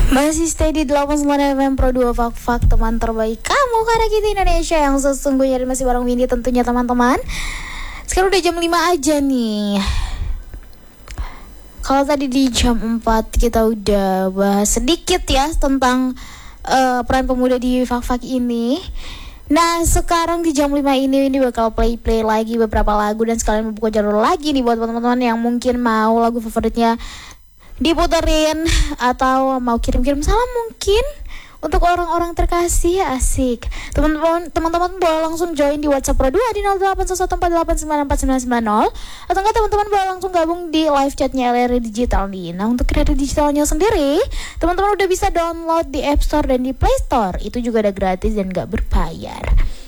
Masih stay di 89 FM Pro 2 Fak teman terbaik kamu karena kita Indonesia yang sesungguhnya. Dan masih bareng Windy tentunya teman-teman. Sekarang udah jam 5 aja nih. Kalau tadi di jam 4 kita udah bahas sedikit ya tentang peran pemuda di Fak ini. Nah sekarang di jam 5 ini bakal play lagi beberapa lagu. Dan sekalian membuka jalur lagi nih buat teman-teman yang mungkin mau lagu favoritnya diputerin atau mau kirim-kirim salam mungkin untuk orang-orang terkasih. Asik. Teman-teman boleh langsung join di WhatsApp Pro 2 di 081148894990 atau enggak teman-teman boleh langsung gabung di live chatnya LRI Digital nih. Nah untuk kreatif digitalnya sendiri teman-teman udah bisa download di App Store dan di Play Store. Itu juga ada gratis dan gak berbayar.